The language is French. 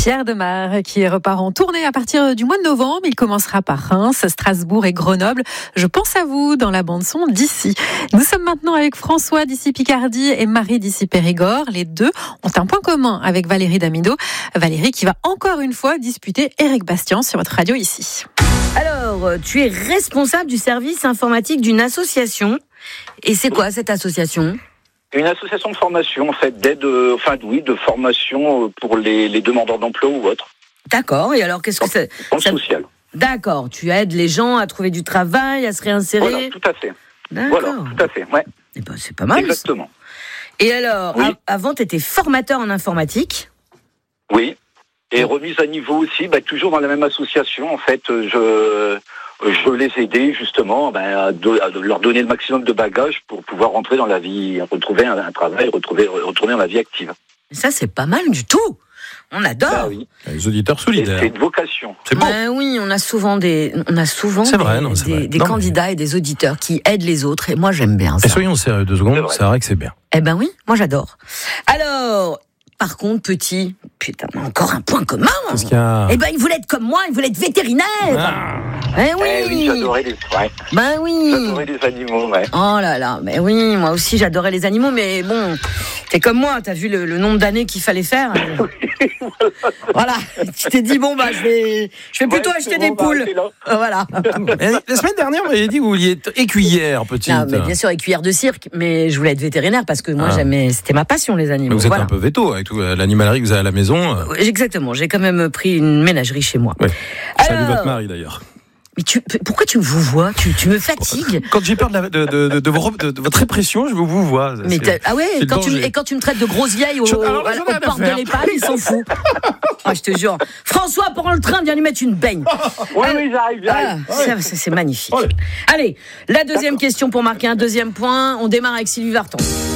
Pierre Demar qui repart en tournée à partir du mois de novembre. Il commencera par Reims, Strasbourg et Grenoble. Je pense à vous dans la bande-son d'ici. Nous sommes maintenant avec François d'ici Picardie et Marie d'ici Périgord. Les deux ont un point commun avec Valérie Damido. Valérie qui va encore une fois disputer Éric Bastien sur votre radio ici. Alors, tu es responsable du service informatique d'une association. Et c'est quoi cette association ? Une association de formation, en fait, d'aide, de formation pour les demandeurs d'emploi ou autres. D'accord, et alors qu'est-ce que c'est ? Dans le social. D'accord, tu aides les gens à trouver du travail, à se réinsérer. Voilà, tout à fait. D'accord. Voilà, tout à fait, ouais. Eh ben, c'est pas mal. Exactement. Et alors, oui. Avant, tu étais formateur en informatique. Oui, et remise à niveau aussi, toujours dans la même association, en fait, je les aidais justement à leur donner le maximum de bagages pour pouvoir rentrer dans la vie, retrouver un travail, retourner dans la vie active. Ça, c'est pas mal du tout. On adore. Oui. Les auditeurs solidaires. C'est une vocation. C'est bon. Oui, on a souvent des candidats et des auditeurs qui aident les autres, et moi j'aime bien ça. Et soyons sérieux 2 secondes, c'est vrai que c'est bien. Eh ben oui, moi j'adore. Alors, par contre, encore un point commun. Qu'est-ce qu'il y a ? Eh ben, il voulait être comme moi, il voulait être vétérinaire. Eh oui. Oui, j'adorais les. Ouais. Ben oui. J'adorais les animaux, ouais. Oh là là, mais oui, moi aussi j'adorais les animaux, mais bon, t'es comme moi, t'as vu le nombre d'années qu'il fallait faire. Voilà, tu t'es dit je vais plutôt acheter des poules. Voilà. La semaine dernière, vous m'avez dit que vous vouliez être écuyère, petite. Non, mais bien sûr, écuyère de cirque, mais je voulais être vétérinaire parce que moi c'était ma passion, les animaux. Mais vous êtes un peu véto avec tout l'animalerie que vous avez à la maison. Exactement, j'ai quand même pris une ménagerie chez moi. Ouais. Salut votre mari d'ailleurs. Mais pourquoi tu me vous vois ? Tu me fatigues. Quand j'ai peur de votre répression, je vous vois. Mais quand tu me traites de grosse vieille aux portes de l'EHPAD, ils s'en foutent. Je te jure. François, prends le train, viens lui mettre une baigne. Oui, j'arrive. C'est magnifique. Allez, la deuxième question pour marquer un deuxième point. On démarre avec Sylvie Vartan.